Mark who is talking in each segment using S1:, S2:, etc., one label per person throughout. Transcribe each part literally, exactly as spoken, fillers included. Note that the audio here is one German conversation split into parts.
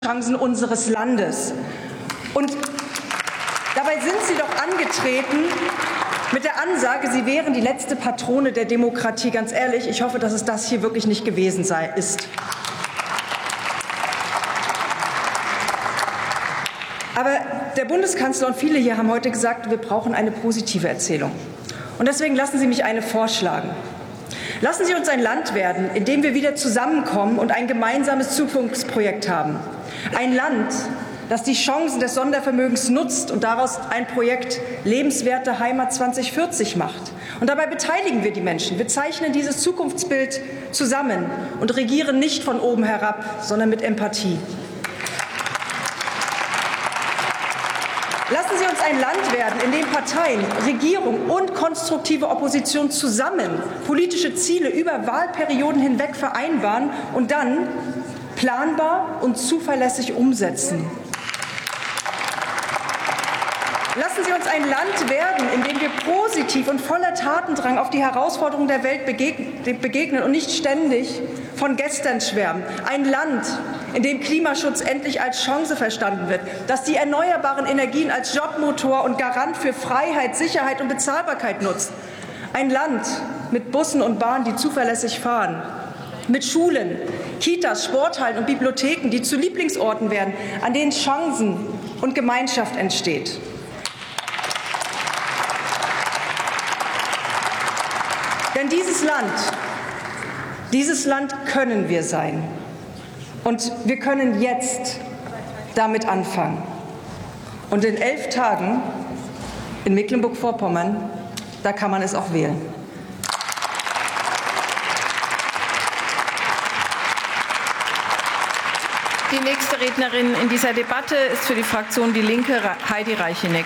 S1: Chancen unseres Landes. Und dabei sind Sie doch angetreten mit der Ansage, Sie wären die letzte Patrone der Demokratie. Ganz ehrlich, ich hoffe, dass es das hier wirklich nicht gewesen sei, ist. Aber der Bundeskanzler und viele hier haben heute gesagt, wir brauchen eine positive Erzählung. Und deswegen lassen Sie mich eine vorschlagen. Lassen Sie uns ein Land werden, in dem wir wieder zusammenkommen und ein gemeinsames Zukunftsprojekt haben. Ein Land, das die Chancen des Sondervermögens nutzt und daraus ein Projekt Lebenswerte Heimat zweitausendvierzig macht. Und dabei beteiligen wir die Menschen. Wir zeichnen dieses Zukunftsbild zusammen und regieren nicht von oben herab, sondern mit Empathie. Lassen Sie uns ein Land werden, in dem Parteien, Regierung und konstruktive Opposition zusammen politische Ziele über Wahlperioden hinweg vereinbaren und dann planbar und zuverlässig umsetzen. Lassen Sie uns ein Land werden, in dem wir positiv und voller Tatendrang auf die Herausforderungen der Welt begegnen und nicht ständig von gestern schwärmen. Ein Land, in dem Klimaschutz endlich als Chance verstanden wird, das die erneuerbaren Energien als Jobmotor und Garant für Freiheit, Sicherheit und Bezahlbarkeit nutzt. Ein Land mit Bussen und Bahnen, die zuverlässig fahren. Mit Schulen, Kitas, Sporthallen und Bibliotheken, die zu Lieblingsorten werden, an denen Chancen und Gemeinschaft entsteht. Denn dieses Land, dieses Land können wir sein. Und wir können jetzt damit anfangen. Und in elf Tagen in Mecklenburg-Vorpommern, da kann man es auch wählen.
S2: Die nächste Rednerin in dieser Debatte ist für die Fraktion Die Linke Heidi Reicheneck.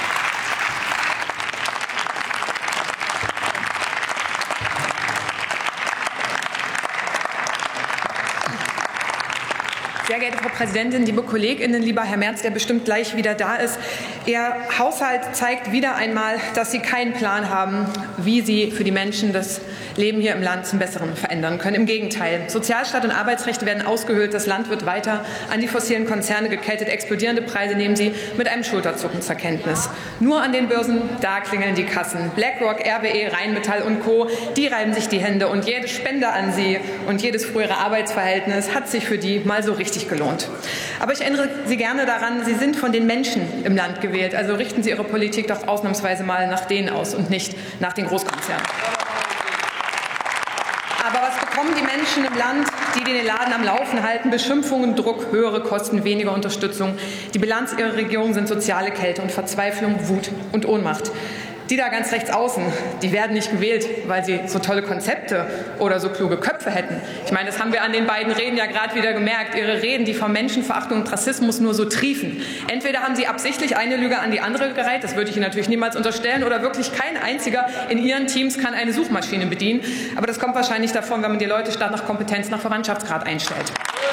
S3: Sehr geehrte Frau Präsidentin, liebe KollegInnen, lieber Herr Merz, der bestimmt gleich wieder da ist. Ihr Haushalt zeigt wieder einmal, dass Sie keinen Plan haben, wie Sie für die Menschen das Leben hier im Land zum Besseren verändern können. Im Gegenteil. Sozialstaat und Arbeitsrechte werden ausgehöhlt. Das Land wird weiter an die fossilen Konzerne gekettet. Explodierende Preise nehmen Sie mit einem Schulterzucken zur Kenntnis. Nur an den Börsen, da klingeln die Kassen. BlackRock, R W E, Rheinmetall und Co., die reiben sich die Hände. Und jede Spende an Sie und jedes frühere Arbeitsverhältnis hat sich für die mal so richtig gelohnt. Aber ich erinnere Sie gerne daran, Sie sind von den Menschen im Land gewählt. Also richten Sie Ihre Politik doch ausnahmsweise mal nach denen aus und nicht nach den Großkonzernen. Aber was bekommen die Menschen im Land, die den Laden am Laufen halten? Beschimpfungen, Druck, höhere Kosten, weniger Unterstützung. Die Bilanz ihrer Regierung sind soziale Kälte und Verzweiflung, Wut und Ohnmacht. Die da ganz rechts außen, die werden nicht gewählt, weil sie so tolle Konzepte oder so kluge Köpfe hätten. Ich meine, das haben wir an den beiden Reden ja gerade wieder gemerkt. Ihre Reden, die vor Menschenverachtung und Rassismus nur so triefen. Entweder haben sie absichtlich eine Lüge an die andere gereiht, das würde ich Ihnen natürlich niemals unterstellen, oder wirklich kein einziger in Ihren Teams kann eine Suchmaschine bedienen. Aber das kommt wahrscheinlich davon, wenn man die Leute statt nach Kompetenz nach Verwandtschaftsgrad einstellt.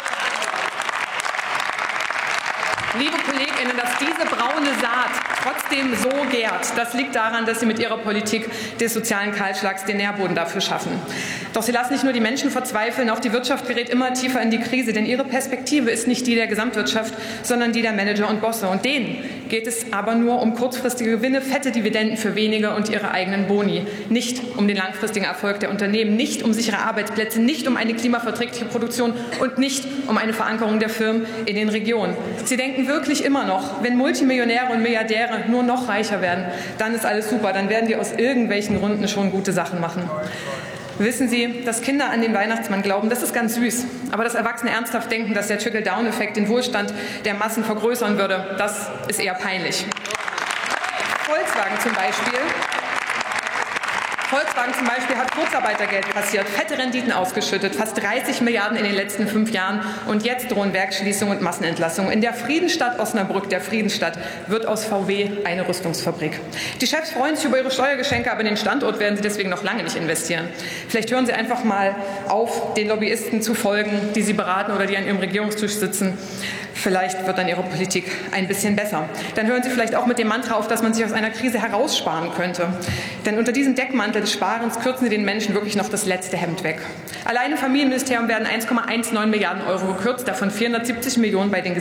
S3: Liebe KollegInnen, dass diese braune Saat trotzdem so gärt, das liegt daran, dass Sie mit Ihrer Politik des sozialen Kahlschlags den Nährboden dafür schaffen. Doch Sie lassen nicht nur die Menschen verzweifeln, auch die Wirtschaft gerät immer tiefer in die Krise, denn Ihre Perspektive ist nicht die der Gesamtwirtschaft, sondern die der Manager und Bosse. Und denen geht es aber nur um kurzfristige Gewinne, fette Dividenden für wenige und ihre eigenen Boni. Nicht um den langfristigen Erfolg der Unternehmen, nicht um sichere Arbeitsplätze, nicht um eine klimaverträgliche Produktion und nicht um eine Verankerung der Firmen in den Regionen. Sie denken wirklich immer noch, wenn Multimillionäre und Milliardäre nur noch reicher werden, dann ist alles super, dann werden die aus irgendwelchen Gründen schon gute Sachen machen. Wissen Sie, dass Kinder an den Weihnachtsmann glauben, das ist ganz süß. Aber dass Erwachsene ernsthaft denken, dass der Trickle-Down-Effekt den Wohlstand der Massen vergrößern würde, das ist eher peinlich. Volkswagen zum Beispiel. Volkswagen zum Beispiel hat Kurzarbeitergeld kassiert, fette Renditen ausgeschüttet, fast dreißig Milliarden in den letzten fünf Jahren. Und jetzt drohen Werksschließungen und Massenentlassungen. In der Friedensstadt Osnabrück, der Friedensstadt, wird aus V W eine Rüstungsfabrik. Die Chefs freuen sich über ihre Steuergeschenke, aber in den Standort werden sie deswegen noch lange nicht investieren. Vielleicht hören Sie einfach mal auf, den Lobbyisten zu folgen, die Sie beraten oder die an Ihrem Regierungstisch sitzen. Vielleicht wird dann Ihre Politik ein bisschen besser. Dann hören Sie vielleicht auch mit dem Mantra auf, dass man sich aus einer Krise heraussparen könnte. Denn unter diesem Deckmantel des Sparens kürzen Sie den Menschen wirklich noch das letzte Hemd weg. Allein im Familienministerium werden eins Komma neunzehn Milliarden Euro gekürzt, davon vierhundertsiebzig Millionen bei den